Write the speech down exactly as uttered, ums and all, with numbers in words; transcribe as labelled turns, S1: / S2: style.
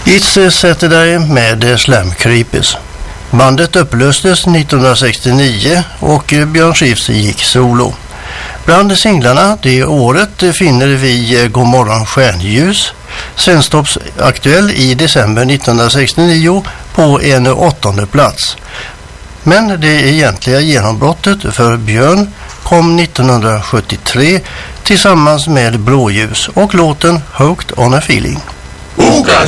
S1: It's Saturday med Slam Creepers. Bandet upplöstes nittonhundrasextionio och Björn Skifs gick solo. Bland singlarna det året finner vi God morgon stjärnljus, Svensktops aktuell i december nittonhundrasextionio på en åttonde plats. Men det egentliga genombrottet för Björn kom nittonhundrasjuttiotre tillsammans med Blåljus och låten Hooked on a Feeling.